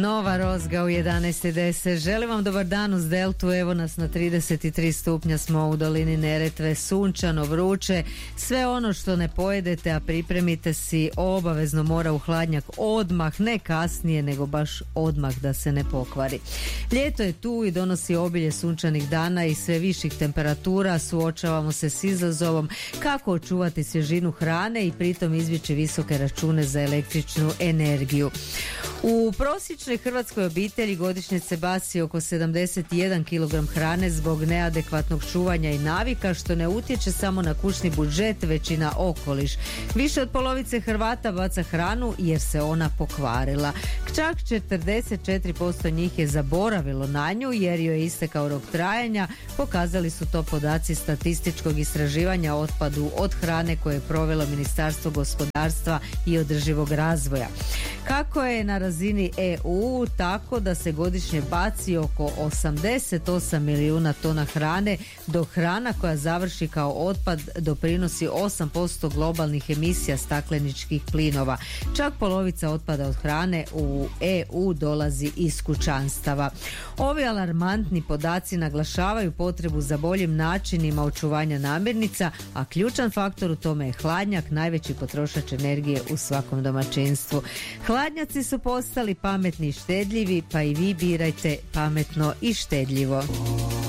Nova Rozga u 11.10. Želim vam dobar dan uz Deltu. Evo nas na 33 stupnja smo u dolini Neretve. Sunčano, vruće. Sve ono što ne pojedete, a pripremite si, obavezno mora u hladnjak odmah, ne kasnije, nego baš odmah da se ne pokvari. Ljeto je tu i donosi obilje sunčanih dana i sve viših temperatura. Suočavamo se s izazovom kako očuvati svježinu hrane i pritom izbjeći visoke račune za električnu energiju. U prosječnoj hrvatskoj obitelji godišnje se baci oko 71 kg hrane zbog neadekvatnog čuvanja i navika, što ne utječe samo na kućni budžet, već i na okoliš. Više od polovice Hrvata baca hranu jer se ona pokvarila. Čak 44% njih je zaboravilo na nju jer joj je istekao rok trajanja. Pokazali su to podaci statističkog istraživanja o otpadu od hrane koje je provelo Ministarstvo gospodarstva i održivog razvoja. Kako je na razini EU, tako da se godišnje baci oko 88 milijuna tona hrane, dok hrana koja završi kao otpad doprinosi 8% globalnih emisija stakleničkih plinova. Čak polovica otpada od hrane u EU dolazi iz kućanstava. Ovi alarmantni podaci naglašavaju potrebu za boljim načinima očuvanja namirnica, a ključan faktor u tome je hladnjak, najveći potrošač energije u svakom domaćinstvu. Hladnjaci su postali pametni i štedljivi, pa i vi birajte pametno i štedljivo.